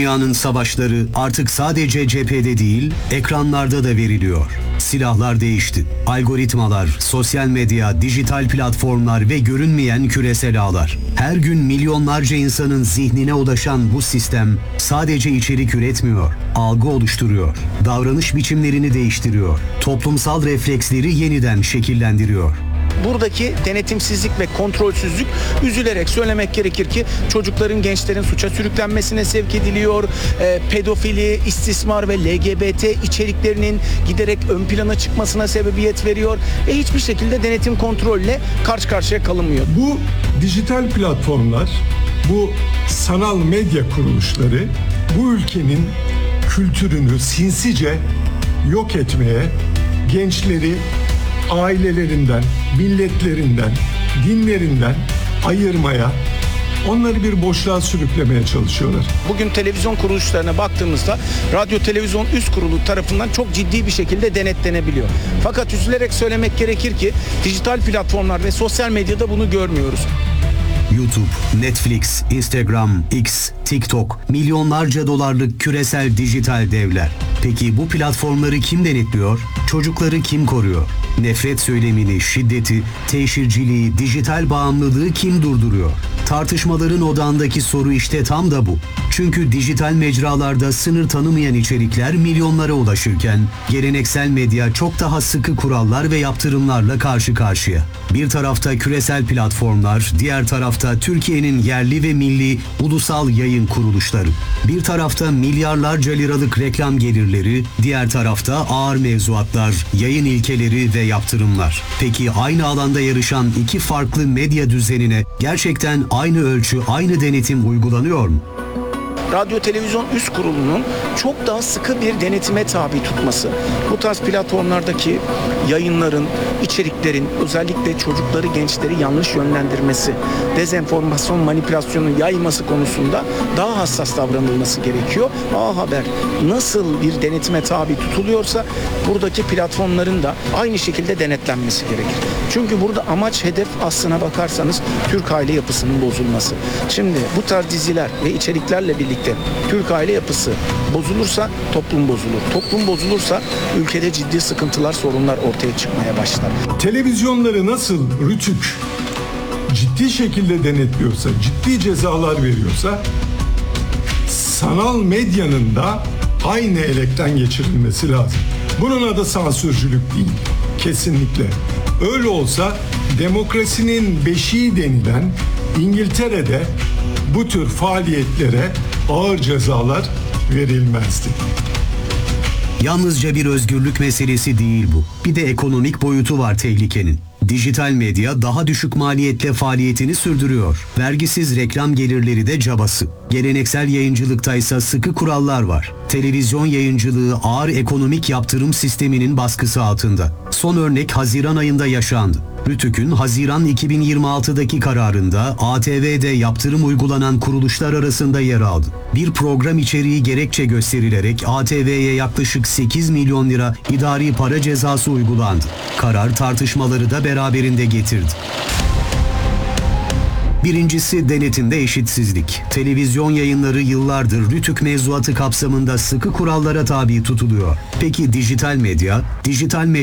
dünyanın savaşları artık sadece cephede değil, ekranlarda da veriliyor. Silahlar değişti. Algoritmalar, sosyal medya, dijital platformlar ve görünmeyen küresel ağlar. Her gün milyonlarca insanın zihnine ulaşan bu sistem sadece içerik üretmiyor, algı oluşturuyor, davranış biçimlerini değiştiriyor, toplumsal refleksleri yeniden şekillendiriyor. Buradaki denetimsizlik ve kontrolsüzlük, üzülerek söylemek gerekir ki çocukların, gençlerin suça sürüklenmesine sevk ediliyor. Pedofili, istismar ve LGBT içeriklerinin giderek ön plana çıkmasına sebebiyet veriyor. Hiçbir şekilde denetim kontrolle karşı karşıya kalınmıyor. Bu dijital platformlar, bu sanal medya kuruluşları bu ülkenin kültürünü sinsice yok etmeye, gençleri ailelerinden, milletlerinden, dinlerinden ayırmaya, onları bir boşluğa sürüklemeye çalışıyorlar. Bugün televizyon kuruluşlarına baktığımızda Radyo Televizyon Üst Kurulu tarafından çok ciddi bir şekilde denetlenebiliyor. Fakat üzülerek söylemek gerekir ki dijital platformlar ve sosyal medyada bunu görmüyoruz. YouTube, Netflix, Instagram, X, TikTok, milyonlarca dolarlık küresel dijital devler. Peki bu platformları kim denetliyor? Çocukları kim koruyor? Nefret söylemini, şiddeti, teşhirciliği, dijital bağımlılığı kim durduruyor? Tartışmaların odağındaki soru işte tam da bu. Çünkü dijital mecralarda sınır tanımayan içerikler milyonlara ulaşırken geleneksel medya çok daha sıkı kurallar ve yaptırımlarla karşı karşıya. Bir tarafta küresel platformlar, diğer tarafta Türkiye'nin yerli ve milli ulusal yayın kuruluşları. Bir tarafta milyarlarca liralık reklam gelirleri, diğer tarafta ağır mevzuatlar, yayın ilkeleri ve yaptırımlar. Peki aynı alanda yarışan iki farklı medya düzenine gerçekten aynı ölçü, aynı denetim uygulanıyor mu? Radyo Televizyon Üst Kurulu'nun çok daha sıkı bir denetime tabi tutması, bu tarz platformlardaki yayınların, içeriklerin özellikle çocukları, gençleri yanlış yönlendirmesi, dezenformasyon, manipülasyonu yayması konusunda daha hassas davranılması gerekiyor. A Haber nasıl bir denetime tabi tutuluyorsa buradaki platformların da aynı şekilde denetlenmesi gerekir. Çünkü burada amaç, hedef aslına bakarsanız Türk aile yapısının bozulması. Şimdi bu tarz diziler ve içeriklerle birlikte Türk aile yapısı bozulursa toplum bozulur. Toplum bozulursa ülkede ciddi sıkıntılar, sorunlar ortaya çıkmaya başlar. Televizyonları nasıl Rütük ciddi şekilde denetliyorsa, ciddi cezalar veriyorsa, sanal medyanın da aynı elekten geçirilmesi lazım. Bunun adı sansürcülük değil. Kesinlikle. Öyle olsa demokrasinin beşiği denilen İngiltere'de bu tür faaliyetlere ağır cezalar verilmezdi. Yalnızca bir özgürlük meselesi değil bu. Bir de ekonomik boyutu var tehlikenin. Dijital medya daha düşük maliyetle faaliyetini sürdürüyor. Vergisiz reklam gelirleri de cabası. Geleneksel yayıncılıkta ise sıkı kurallar var. Televizyon yayıncılığı ağır ekonomik yaptırım sisteminin baskısı altında. Son örnek Haziran ayında yaşandı. Rütük'ün Haziran 2026'daki kararında ATV'de yaptırım uygulanan kuruluşlar arasında yer aldı. Bir program içeriği gerekçe gösterilerek ATV'ye yaklaşık 8 milyon lira idari para cezası uygulandı. Karar tartışmaları da beraberinde getirdi. Birincisi denetimde eşitsizlik. Televizyon yayınları yıllardır Rütük mevzuatı kapsamında sıkı kurallara tabi tutuluyor. Peki dijital medya?